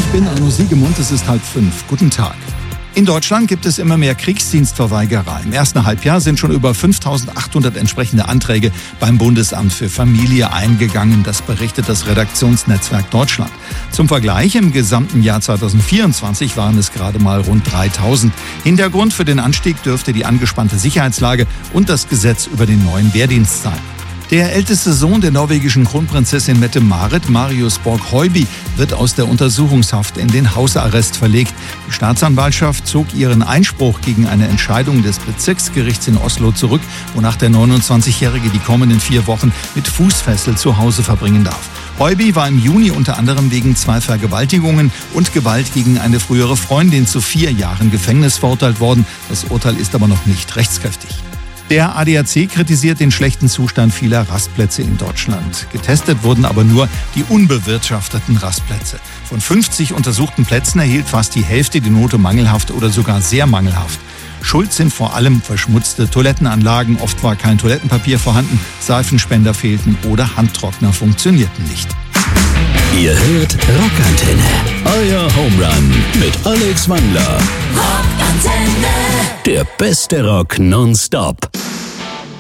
bin Arno Siegemund, es ist 4:30. Guten Tag. In Deutschland gibt es immer mehr Kriegsdienstverweigerer. Im ersten Halbjahr sind schon über 5.800 entsprechende Anträge beim Bundesamt für Familie eingegangen. Das berichtet das Redaktionsnetzwerk Deutschland. Zum Vergleich, im gesamten Jahr 2024 waren es gerade mal rund 3.000. Hintergrund für den Anstieg dürfte die angespannte Sicherheitslage und das Gesetz über den neuen Wehrdienst sein. Der älteste Sohn der norwegischen Kronprinzessin Mette-Marit, Marius Borg-Høiby, wird aus der Untersuchungshaft in den Hausarrest verlegt. Die Staatsanwaltschaft zog ihren Einspruch gegen eine Entscheidung des Bezirksgerichts in Oslo zurück, wonach der 29-Jährige die kommenden 4 Wochen mit Fußfessel zu Hause verbringen darf. Høiby war im Juni unter anderem wegen 2 Vergewaltigungen und Gewalt gegen eine frühere Freundin zu 4 Jahren Gefängnis verurteilt worden. Das Urteil ist aber noch nicht rechtskräftig. Der ADAC kritisiert den schlechten Zustand vieler Rastplätze in Deutschland. Getestet wurden aber nur die unbewirtschafteten Rastplätze. Von 50 untersuchten Plätzen erhielt fast die Hälfte die Note mangelhaft oder sogar sehr mangelhaft. Schuld sind vor allem verschmutzte Toilettenanlagen. Oft war kein Toilettenpapier vorhanden, Seifenspender fehlten oder Handtrockner funktionierten nicht. Ihr hört Rockantenne, euer Homerun mit Alex Wandler. Rockantenne, der beste Rock nonstop.